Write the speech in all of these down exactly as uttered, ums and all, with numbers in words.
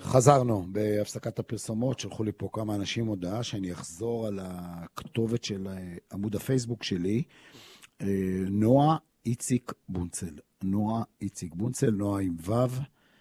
חזרנו בהפסקת הפרסומות, שלחו לי פה כמה אנשים הודעה שאני אחזור על הכתובת של עמוד הפייסבוק שלי, נועה איציק בונצל, נועה איציק בונצל, נועה עם וו,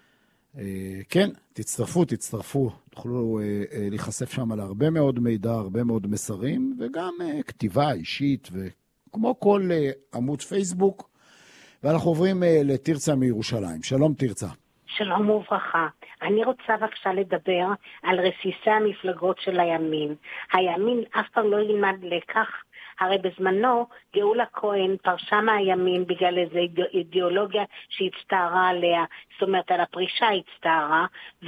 כן, תצטרפו, תצטרפו, תוכלו להיחשף שם על הרבה מאוד מידע, הרבה מאוד מסרים, וגם כתיבה אישית, וכמו כל עמוד פייסבוק, ואנחנו עוברים לתרצה מירושלים. שלום תרצה. שלום וברכה. אני רוצה בבקשה לדבר על רסיסי המפלגות של הימין. הימין אף פעם לא ילמד לכך, הרי בזמנו גאולה כהן פרשה מהימין בגלל איזו אידיאולוגיה שהצטערה עליה, זאת אומרת על הפרישה הצטערה,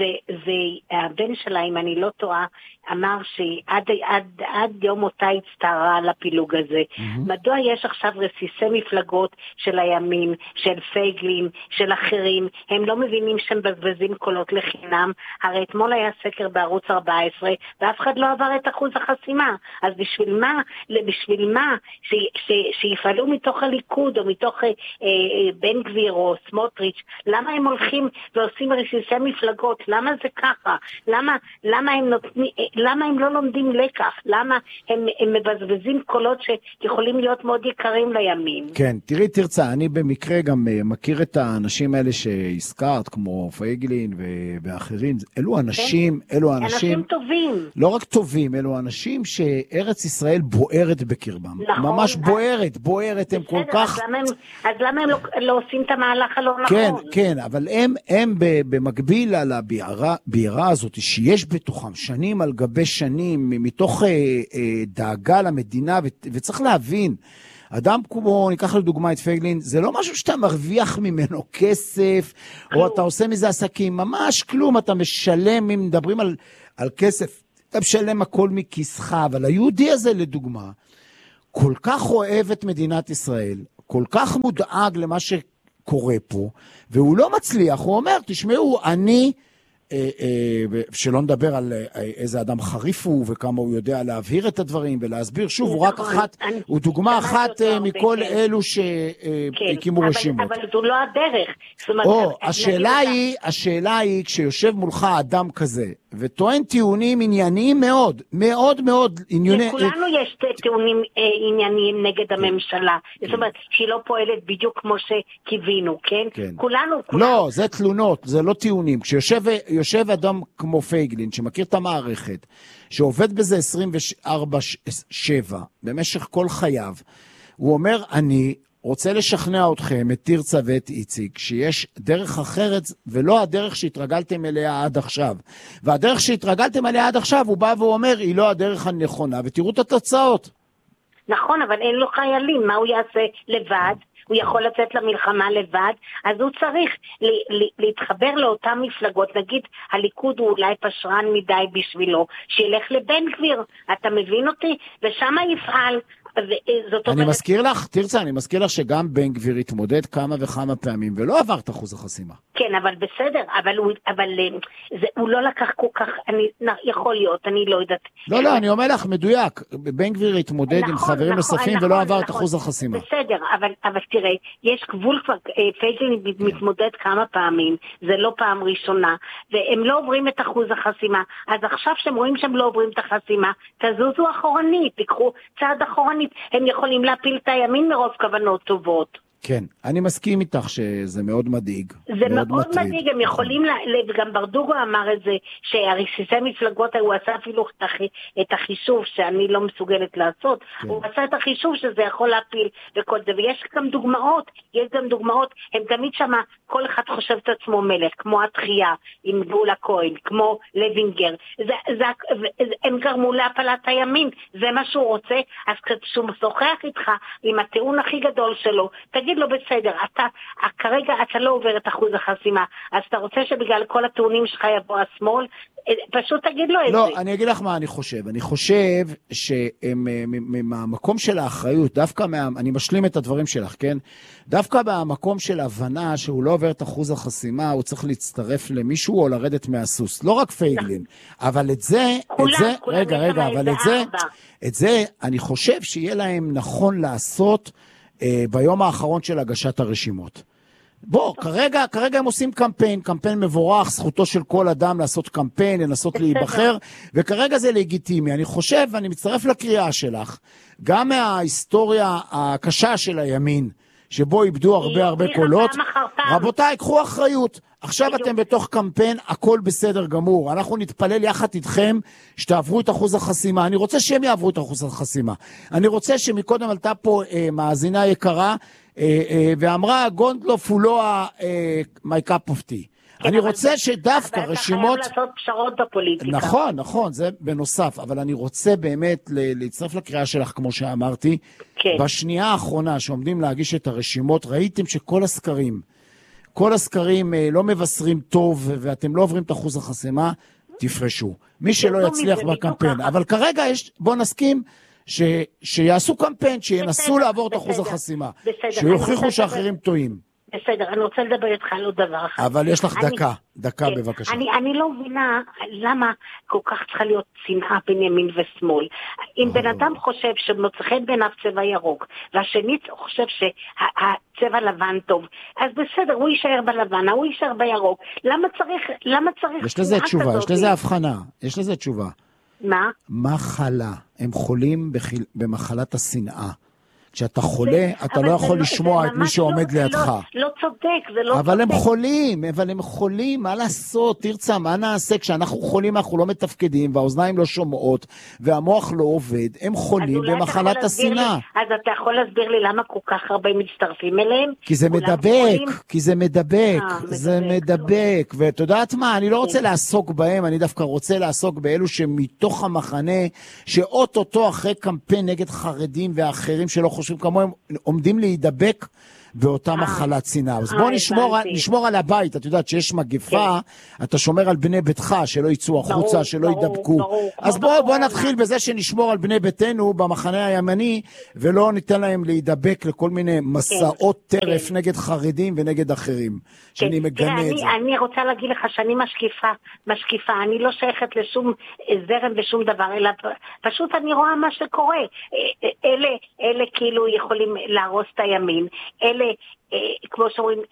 והבן שלה, אם אני לא טועה, אמר שעד עד, עד יום אותה הצטערה על הפילוג הזה. Mm-hmm. מדוע יש עכשיו רסיסי מפלגות של הימין, של פייגלין, של אחרים, הם לא מבינים שהם מבזבזים קולות לחינם, הרי אתמול היה סקר בערוץ ארבע עשרה, ואף אחד לא עבר את אחוז החסימה, אז בשביל מה, בשביל מה, ש, ש, שיפעלו מתוך הליכוד, או מתוך אה, אה, בן גביר או סמוטריץ', למה הם הולכים ועושים רסיסי מפלגות, למה זה ככה, למה, למה הם נותנים, למה הם לא לומדים לקח? למה הם, הם מבזבזים קולות שיכולים להיות מאוד יקרים לימין? כן, תראי תרצה, אני במקרה גם מכיר את האנשים האלה שהזכרת, כמו פייגלין ואחרים, אלו אנשים, כן? אלו אנשים, אנשים טובים. לא רק טובים, אלו אנשים שארץ ישראל בוערת בקרבם. נכון. ממש בוערת, בוערת, הם כל כך... אז למה הם, אז למה הם לא, לא עושים את המהלך הלא נכון? כן, כן, אבל הם, הם במקביל על הבירה הזאת, שיש בתוכם שנים על גבי שנים, מתוך אה, אה, דאגה למדינה, ו, וצריך להבין, אדם כמו, ניקח לדוגמה את פייגלין, זה לא משהו שאתה מרוויח ממנו כסף, כלום. או אתה עושה מזה עסקים, ממש כלום, אתה משלם, אם מדברים על, על כסף, אתה משלם הכל מכיסך, אבל היהודי הזה לדוגמה, כל כך אוהב את מדינת ישראל, כל כך מודאג למה שקורה פה, והוא לא מצליח, הוא אומר, תשמעו, אני... שלא נדבר על איזה אדם חריף הוא וכמה הוא יודע להבהיר את הדברים ולהסביר, שוב, הוא רק אחת, הוא דוגמה אחת מכל אלו שהקימו רשימות. אבל זו לא הדרך. השאלה היא, השאלה היא, כשיושב מולך אדם כזה, וטוען טיעונים ענייניים מאוד, מאוד מאוד ענייניים. לכולנו יש טיעונים ענייניים נגד הממשלה, זאת אומרת, שהיא לא פועלת בדיוק כמו שקיווינו, כן? כולנו, כולנו. לא, זה תלונות, זה לא טיעונים. כשיושב יושב אדם כמו פייגלין, שמכיר את המערכת, שעובד בזה עשרים וארבע שבע, במשך כל חייו, הוא אומר, אני רוצה לשכנע אתכם, את תרצה ואת איציק, שיש דרך אחרת, ולא הדרך שהתרגלתם אליה עד עכשיו. והדרך שהתרגלתם אליה עד עכשיו, הוא בא ואומר, היא לא הדרך הנכונה, ותראו את התוצאות. נכון, אבל אין לו חיילים, מה הוא יעשה לבד? הוא יכול לצאת למלחמה לבד, אז הוא צריך להתחבר לאותן מפלגות, נגיד הליכוד הוא אולי פשרן מדי בשבילו, שילך לבן גביר, אתה מבין אותי? ושם יפעל. אני מזכיר לך, תרצה, אני מזכיר לך שגם בן גביר התמודד כמה וכמה פעמים, ולא עבר את אחוז החסימה. כן, אבל בסדר, אבל הוא, אבל זה, הוא לא לקח כל כך, אני, יכול להיות, אני לא יודעת. לא, לא, אני אומר לך, מדויק, בן גביר התמודד עם חברים נוספים ולא עבר את אחוז החסימה. בסדר, אבל, אבל תראה, יש גבול כבר, פייגלין מתמודד כמה פעמים, זה לא פעם ראשונה, והם לא עוברים את אחוז החסימה, אז עכשיו שהם רואים שהם לא עוברים את החסימה, תזוזו אחורנית, תיקחו צעד אחורנית, הם יכולים להפיל את הימין מרוב כוונות טובות. כן, אני מסכים איתך שזה מאוד מדאיג. זה מאוד, מאוד מדאיג, הם יכולים, וגם ברדוגו אמר את זה, שהרסיסי מפלגות, הוא עשה אפילו את החישוב שאני לא מסוגלת לעשות, כן. הוא עשה את החישוב שזה יכול להפיל וכל זה, ויש גם דוגמאות, יש גם דוגמאות, הם תמיד שמה, כל אחד חושב את עצמו מלך, כמו התחייה, עם גאולה כהן, כמו לוינגר, זה, זה, הם גרמו להפלת הימין, זה מה שהוא רוצה, אז כשהוא משוחח איתך, עם הטיעון הכי גדול שלו, תגיד לו בסדר, אתה, כרגע אתה לא עובר את אחוז החסימה, אז אתה רוצה שבגלל כל הטיעונים שלך יבוא השמאל, פשוט תגיד לו את לא, זה. לא, אני אגיד לך מה אני חושב. אני חושב שמהמקום של האחריות, דווקא מה, אני משלים את הדברים שלך, כן? דווקא במקום של הבנה שהוא לא עובר את אחוז החסימה, הוא צריך להצטרף למישהו או לרדת מהסוס. לא רק פייגלין, אבל את זה, את זה, רגע, רגע, אבל את זה, את זה, אני חושב שיהיה להם נכון לעשות ביום האחרון של הגשת הרשימות. בוא, כרגע, כרגע הם עושים קמפיין, קמפיין מבורך, זכותו של כל אדם לעשות קמפיין, לנסות להיבחר, וכרגע זה לגיטימי. אני חושב, ואני מצטרף לקריאה שלך, גם מההיסטוריה הקשה של הימין, שבו איבדו הרבה הרבה קולות, רבותיי, קחו אחריות. עכשיו אתם בתוך קמפיין, הכל בסדר גמור. אנחנו נתפלל יחד איתכם שתעברו את אחוז החסימה. אני רוצה שהם יעברו את אחוז החסימה. אני רוצה שמקודם עלתה פה אה, מאזינה יקרה, אה, אה, ואמרה, גונדלוף הוא לא my cup of tea. כן, אני רוצה זה, שדווקא רשימות... אתה חייב לעשות פשרות בפוליטיקה. נכון, נכון, זה בנוסף, אבל אני רוצה באמת להצטרף לקריאה שלך, כמו שאמרתי. כן. בשנייה האחרונה שעומדים להגיש את הרשימות, ראיתם שכל הסקרים, כל הסקרים לא מבשרים טוב, ואתם לא עוברים את אחוז החסימה, תפרשו. מי שלא יצליח בקמפיין. אבל כרגע יש, בוא נסכים, ש, שיעשו קמפיין, שינסו בסדר, לעבור בסדר, את אחוז החסימה. בסדר. שיוכיחו שאחרים טועים. בסדר, אני רוצה לדבר איתך על עוד דבר אחד. אבל יש לך אני, דקה, דקה כן, בבקשה. אני, אני לא מבינה למה כל כך צריכה להיות שנאה בין ימין ושמאל. אם בן אדם חושב שמוצא חן בעיניו צבע ירוק, והשני חושב שהצבע לבן טוב, אז בסדר, הוא יישאר בלבן, הוא יישאר בירוק. למה צריך, למה צריך... יש לזה תשובה, יש לזה הבחנה, יש לזה תשובה. מה? מחלה, הם חולים בחיל, במחלת השנאה. כשאתה חולה, אתה לא יכול לשמוע את מי שעומד לידך. לא צודק, זה לא צודק. אבל הם חולים, אבל הם חולים, מה לעשות? תרצה, מה נעשה? כשאנחנו חולים, אנחנו לא מתפקדים, והאוזניים לא שומעות, והמוח לא עובד, הם חולים במחלת השנאה. אז אתה יכול להסביר לי למה כל כך הרבה מצטרפים אליהם? כי זה מדבק, כי זה מדבק, זה מדבק. ואת יודעת מה, אני לא רוצה לעסוק בהם, אני דווקא רוצה לעסוק באלו שמתוך המחנה, שאוטוטו אחרי קמפיין נגד חרדים ואחרים שלא חושבים כמוהם, עומדים להידבק באותה מחלת שנאה. אז בואו נשמור, נשמור על הבית. את יודעת שיש מגפה, אתה שומר על בני ביתך, שלא יצאו החוצה, שלא ידבקו. אז בואו בוא נתחיל בזה שנשמור על בני ביתנו במחנה הימני, ולא ניתן להם להידבק לכל מיני מסעות טרף נגד חרדים ונגד אחרים. שאני מגנה את זה. אני רוצה להגיד לך שאני משקיפה, משקיפה. אני לא שייכת לשום זרם ושום דבר, אלא פשוט אני רואה מה שקורה. אלה, אלה כאילו יכולים להרוס את הימין. אלה, כמו שאומרים,